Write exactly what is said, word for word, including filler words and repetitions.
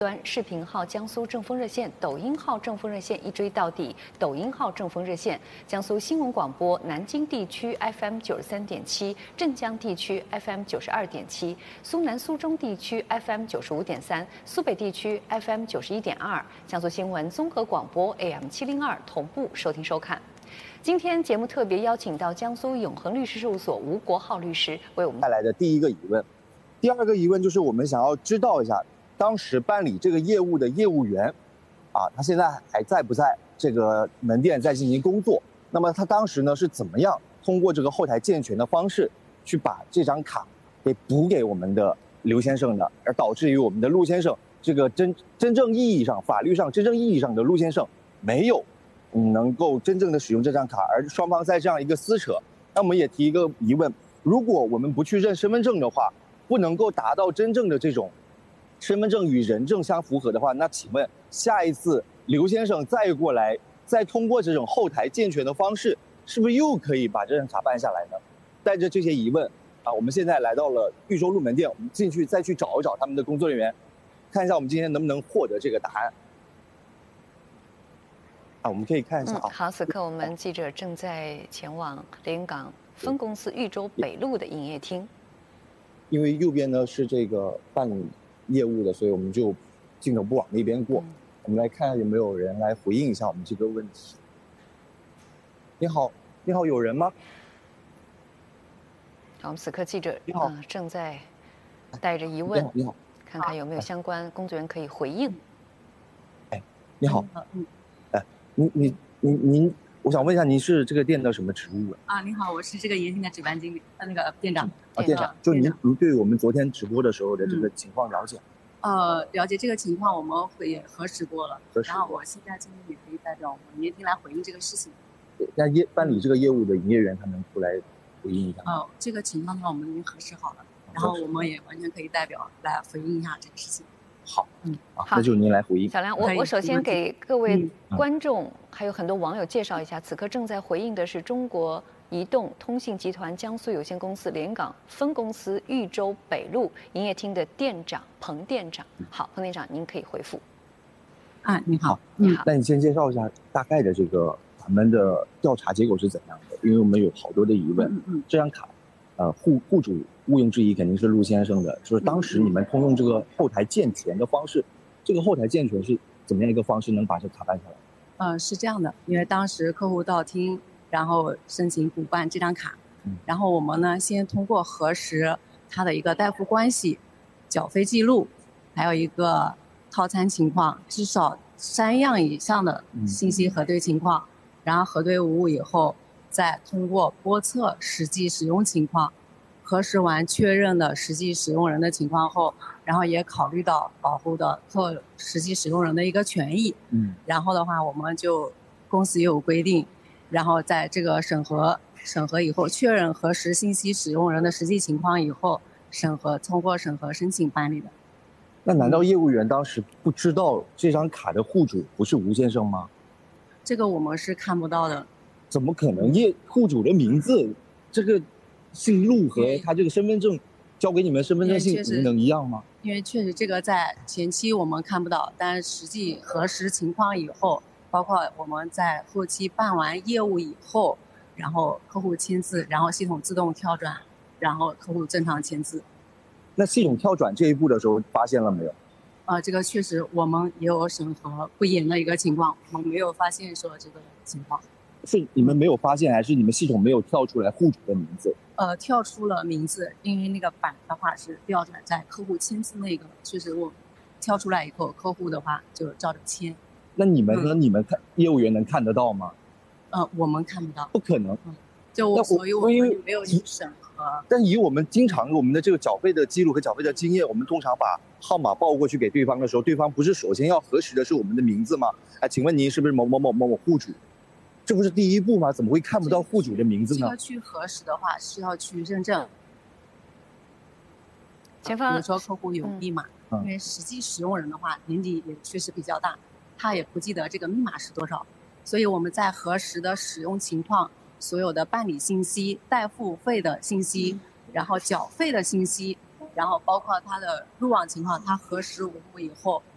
端视频号江苏正风热线、抖音号正风热线一追到底，抖音号正风热线，江苏新闻广播南京地区 F M 九十三点七，镇江地区 F M 九十二点七，苏南苏中地区 F M 九十五点三，苏北地区 F M 九十一点二，江苏新闻综合广播 A M 七零二同步收听收看。今天节目特别邀请到江苏永恒律师事务所吴国浩律师为我们带来的第一个疑问。第二个疑问就是我们想要知道一下，当时办理这个业务的业务员，啊，他现在还在不在这个门店在进行工作？那么他当时呢是怎么样通过这个后台健全的方式去把这张卡给补给我们的刘先生的，而导致于我们的陆先生这个真真正意义上法律上真正意义上的陆先生没有能够真正的使用这张卡，而双方在这样一个撕扯。那我们也提一个疑问：如果我们不去认身份证的话，不能够达到真正的这种身份证与人证相符合的话，那请问下一次刘先生再过来，再通过这种后台健全的方式，是不是又可以把这张卡办下来呢？带着这些疑问啊，我们现在来到了豫州路门店，我们进去再去找一找他们的工作人员，看一下我们今天能不能获得这个答案。啊，我们可以看一下啊。 嗯、好，此刻我们记者正在前往连云港分公司豫州北路的营业厅。 因为右边呢是这个办理业务的，所以我们就镜头不往那边过。嗯、我们来看有没有人来回应一下我们这个问题。你好，你好，有人吗？ 好，我们此刻记者你好、 呃、正在带着疑问， 你好，你好， 看看有没有相关工作人员可以回应。 哎，你好，嗯，哎，你你你您。我想问一下，您是这个店的什么职务啊？啊，你好，我是这个延庆的值班经理，呃，那个店长。 啊，店长，就您您对我们昨天直播的时候的这个情况了解？ 嗯、呃，了解这个情况，我们也核实过了。 核实过。 然后我现在今天也可以代表我们营业厅来回应这个事情。 对，那业办理这个业务的营业员他能出来回应一下？ 哦，这个情况的话，我们已经核实好了，然后我们也完全可以代表来回应一下这个事情。 好，嗯，好，那就您来回应。 小梁，我我首先给各位观众、嗯、还有很多网友介绍一下，此刻正在回应的是中国移动通信集团江苏有限公司连云港分公司豫州北路营业厅的店长彭店长。好，彭店长，您可以回复。 啊，你好， 你好。那你先介绍一下大概的这个咱们的调查结果是怎样的？因为我们有好多的疑问。 嗯嗯。 这张卡，呃，户户主毋庸置疑肯定是陆先生的，就是当时你们通用这个后台健全的方式，这个后台健全是怎么样一个方式能把这个卡办下来？ 呃，是这样的，因为当时客户到厅，然后申请补办这张卡，嗯、然后我们呢先通过核实他的一个代付关系、缴费记录，还有一个套餐情况，至少三样以上的信息核对情况，嗯、然后核对无误以后，再通过拨测实际使用情况。核实完确认的实际使用人的情况后，然后也考虑到保护的客实际使用人的一个权益，嗯，然后的话，我们就公司也有规定，然后在这个审核审核以后，确认核实信息使用人的实际情况以后，审核通过审核申请办理的。 那难道业务员当时不知道这张卡的户主不是吴先生吗？ 这个我们是看不到的。 怎么可能？业户主的名字这个。姓陆和他这个身份证交给你们身份证姓名能一样吗？ 因为确实这个在前期我们看不到，但实际核实情况以后，包括我们在后期办完业务以后，然后客户签字，然后系统自动跳转，然后客户正常签字。 那系统跳转这一步的时候发现了没有？ 呃，这个确实我们也有审核不严的一个情况，我们没有发现说这个情况。 是你们没有发现，还是你们系统没有跳出来户主的名字？ 呃，跳出了名字，因为那个板的话是调转在客户签字那个，确实我跳出来以后，客户的话就照着签。 那你们呢？嗯、你们看业务员能看得到吗？ 呃，我们看不到。 不可能。 嗯、就我所以我们没有去审核。 但以我们经常我们的这个缴费的记录和缴费的经验，我们通常把号码报过去给对方的时候，对方不是首先要核实的是我们的名字吗？哎，请问您是不是某某某某某户主？这不是第一步吗？怎么会看不到户主的名字呢？ 这个去核实的话是要去认证。 前方， 比如说客户有密码，嗯、因为实际使用人的话年纪也确实比较大，他也不记得这个密码是多少，所以我们在核实的使用情况、所有的办理信息、代付费的信息，然后缴费的信息，然后包括他的入网情况，他核实无误以后，